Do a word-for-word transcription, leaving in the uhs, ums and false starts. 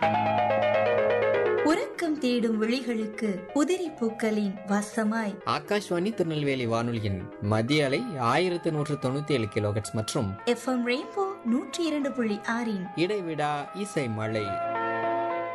உறக்கம் தேடும் விழிகளுக்கு உதிரி பூக்களின் வாசமாய் ஆகாஷ்வாணி திருநெல்வேலி வானொலியின் மத்திய அலை ஆயிரத்தி நூற்று தொண்ணூத்தி ஏழு கிலோஹெர்ட்ஸ் மற்றும் எஃப் எம் ரெயின்போ நூற்றி இரண்டு புள்ளி ஆறின் இடைவிடா இசை மழை.